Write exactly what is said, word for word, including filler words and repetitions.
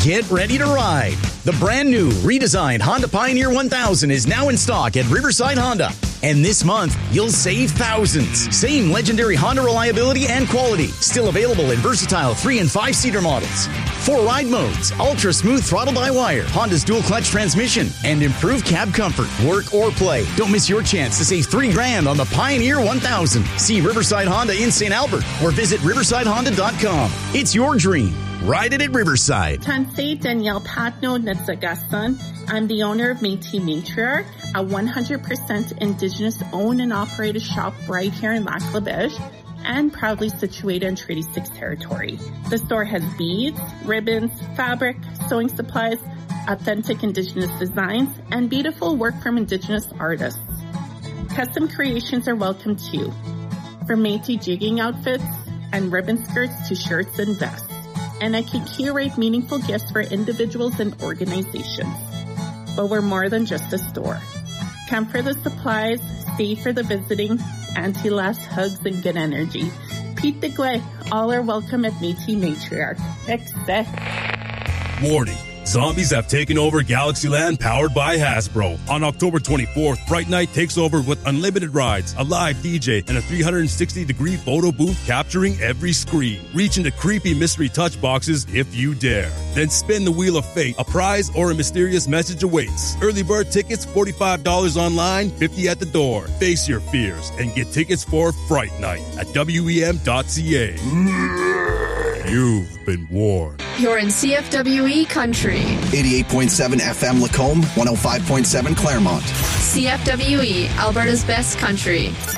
Get ready to ride. The brand new, redesigned Honda Pioneer one thousand is now in stock at Riverside Honda. And this month, you'll save thousands. Same legendary Honda reliability and quality. Still available in versatile three and five seater models. Four ride modes, ultra smooth throttle by wire, Honda's dual clutch transmission, and improved cab comfort, work or play. Don't miss your chance to save three grand on the Pioneer one thousand. See Riverside Honda in Saint Albert or visit riverside honda dot com. It's your dream. Ride it at Riverside. Tansei Danielle Patno Netzagastan. I'm the owner of Métis Matriarch, a one hundred percent Indigenous owned and operated shop right here in Lac La Biche, and proudly situated in Treaty six territory. The store has beads, ribbons, fabric, sewing supplies, authentic Indigenous designs, and beautiful work from Indigenous artists. Custom creations are welcome too, from Métis jigging outfits and ribbon skirts to shirts and vests. And I can curate meaningful gifts for individuals and organizations. But we're more than just a store. Come for the supplies, stay for the visiting, anti-last hugs and good energy. Pete de Guay, all are welcome at Métis Matriarch. Excellent. Warning. Zombies have taken over Galaxyland powered by Hasbro. On October twenty-fourth, Fright Night takes over with unlimited rides, a live D J, and a three hundred sixty degree photo booth capturing every screen. Reach into creepy mystery touch boxes if you dare. Then spin the wheel of fate. A prize or a mysterious message awaits. Early bird tickets, forty-five dollars online, fifty dollars at the door. Face your fears and get tickets for Fright Night at W E M dot C A. You've been warned. You're in C F W E Country. eighty-eight point seven F M Lacombe, one oh five point seven Claremont. C F W E, Alberta's best country.